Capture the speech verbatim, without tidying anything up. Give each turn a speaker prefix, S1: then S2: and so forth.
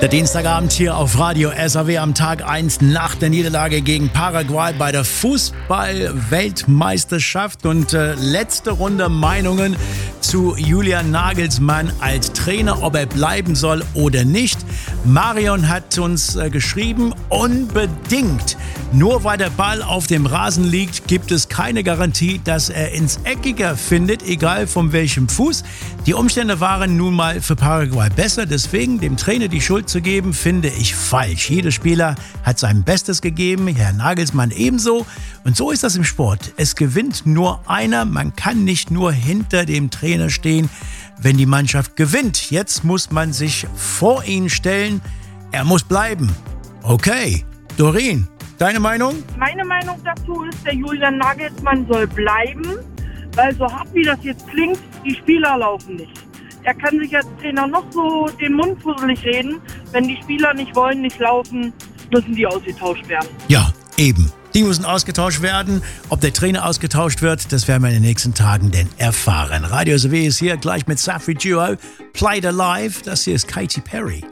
S1: Der Dienstagabend hier auf Radio S A W am Tag eins nach der Niederlage gegen Paraguay bei der Fußball-Weltmeisterschaft und äh, letzte Runde Meinungen zu Julian Nagelsmann als Trainer, ob er bleiben soll oder nicht. Marion hat uns äh, geschrieben, unbedingt. Nur weil der Ball auf dem Rasen liegt, gibt es keine Garantie, dass er ins Eckige findet, egal von welchem Fuß. Die Umstände waren nun mal für Paraguay besser, deswegen dem Trainer die Schuld zu geben, finde ich falsch. Jeder Spieler hat sein Bestes gegeben, Herr Nagelsmann ebenso. Und so ist das im Sport. Es gewinnt nur einer, man kann nicht nur hinter dem Trainer stehen, wenn die Mannschaft gewinnt. Jetzt muss man sich vor ihn stellen, er muss bleiben. Okay, Doreen, deine Meinung?
S2: Meine Meinung dazu ist, der Julian Nagelsmann soll bleiben, weil so hart wie das jetzt klingt, die Spieler laufen nicht. Er kann sich als Trainer noch so den Mund fusselig reden, wenn die Spieler nicht wollen, nicht laufen, müssen die ausgetauscht werden.
S1: Ja, eben. Die müssen ausgetauscht werden. Ob der Trainer ausgetauscht wird, das werden wir in den nächsten Tagen denn erfahren. Radio S A W ist hier gleich mit Safri Duo, Played Alive. Das hier ist Katy Perry.